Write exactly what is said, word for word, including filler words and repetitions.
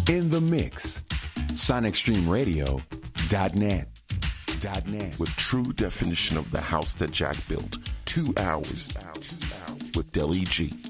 In the mix. Sonic Stream Radio dot net. .net. With true definition of the house that Jack built. Two hours with Deli G.